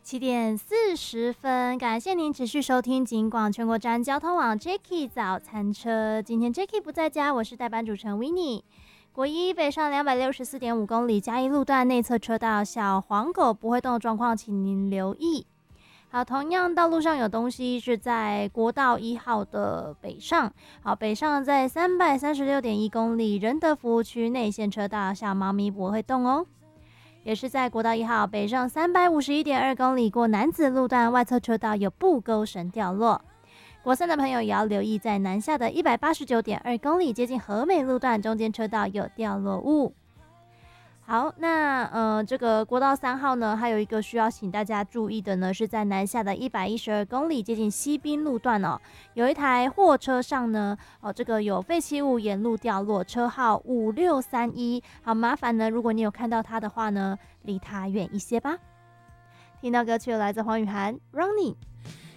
7:40，感谢您持续收听警广全国站交通网 Jacky 早餐车。今天 Jacky 不在家，我是代班主持人 Winnie。国一北上264.5公里嘉义路段内侧车道小黄狗不会动的状况，请您留意。好，同样道路上有东西是在国道1号的北上。好，北上在336.1公里仁德服务区内线车道小猫咪不会动哦。也是在国道1号北上351.2公里过南子路段外侧车道有布钩绳掉落。国三的朋友也要留意，在南下的189.2公里接近和美路段中间车道有掉落物。好，那这个国道3号呢，还有一个需要请大家注意的呢，是在南下的112公里接近西滨路段哦，有一台货车上呢，这个有废弃物沿路掉落，车号5631。好，麻烦呢，如果你有看到它的话呢，离它远一些吧。听到歌曲来自黄雨涵《Running》。